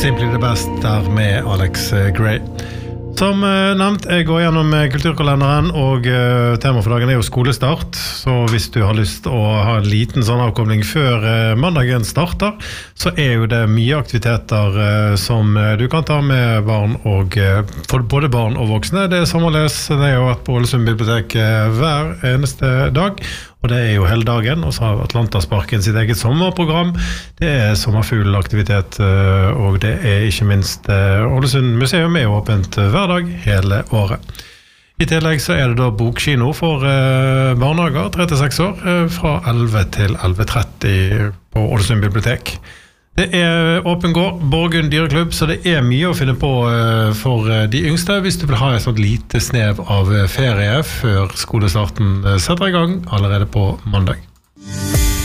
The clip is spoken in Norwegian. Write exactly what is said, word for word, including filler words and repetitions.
Simply the Best der med Alex Gray. Som nevnt, jeg går gjennom kulturkalenderen, og tema for dagen er jo skolestart. Så hvis du har lyst å ha en liten sånn avkobling før mandagen starter, så er jo det mye aktiviteter som du kan ta med barn, og for både barn og voksne. Det er sommerles, det er jo vært på Ålesund bibliotek hver eneste dag, og det er jo hele dagen, og så har Atlantasparken sitt eget sommerprogram. Det er sommerfuglaktivitet, og det er ikke minst Ålesund museum er åpent hver dag hele året. I tillegg så er det da bokkino for barnehager, tre til seks år, fra elleve til elleve tretti på Ålesund bibliotek. Det er åpen gård, Borgund dyreklubb, så det er mye å finne på for de yngste hvis du vil ha et sånt lite snev av ferie før skolestarten setter i gang allerede på mandag.